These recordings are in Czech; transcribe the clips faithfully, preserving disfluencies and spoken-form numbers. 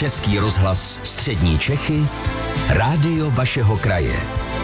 Český rozhlas Střední Čechy, rádio vašeho kraje.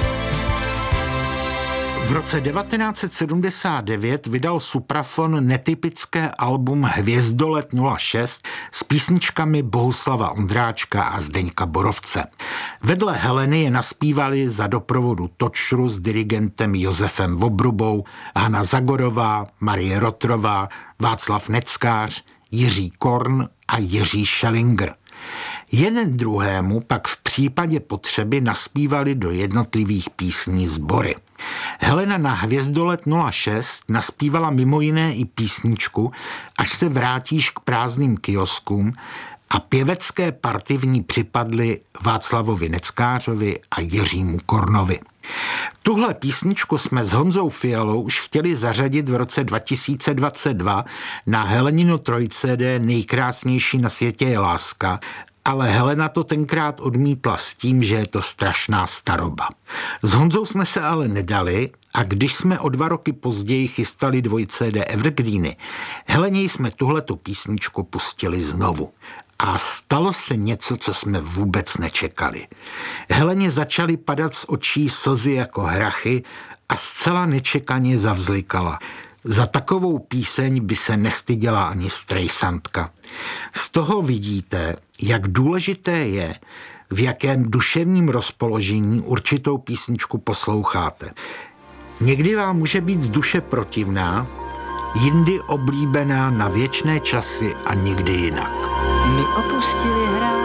V roce devatenáct set sedmdesát devět vydal Suprafon netypické album Hvězdolet nula šest s písničkami Bohuslava Ondráčka a Zdeňka Borovce. Vedle Heleny je naspívali za doprovodu Točru s dirigentem Josefem Vobrubou, Hana Zagorová, Marie Rotrová, Václav Neckář, Jiří Korn a Jiří Schellinger. Jeden druhému pak v případě potřeby naspívali do jednotlivých písní sbory. Helena na Hvězdolet nula šest naspívala mimo jiné i písničku Až se vrátíš k prázdným kioskům a pěvecké party v ní připadly Václavovi Neckářovi a Jiřímu Kornovi. Tuhle písničku jsme s Honzou Fialou už chtěli zařadit v roce dva tisíce dvacet dva na Helenino trojcé Nejkrásnější na světě je láska, ale Helena to tenkrát odmítla s tím, že je to strašná staroba. S Honzou jsme se ale nedali a když jsme o dva roky později chystali dvojcé Evergreeny, Heleně jsme tuhletu písničku pustili znovu. A stalo se něco, co jsme vůbec nečekali. Heleně začaly padat z očí slzy jako hrachy a zcela nečekaně zavzlikala. Za takovou píseň by se nestyděla ani Streisandka. Z toho vidíte, jak důležité je, v jakém duševním rozpoložení určitou písničku posloucháte. Někdy vám může být z duše protivná, jindy oblíbená na věčné časy a někdy jinak. My opustili hra